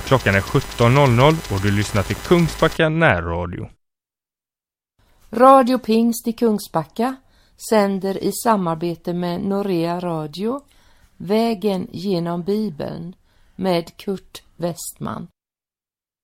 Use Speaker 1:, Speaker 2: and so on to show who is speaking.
Speaker 1: Klockan är 17.00 och du lyssnar till Kungsbacka närradio.
Speaker 2: Radio Pingst i Kungsbacka sänder i samarbete med Norea Radio Vägen genom Bibeln med Kurt Westman.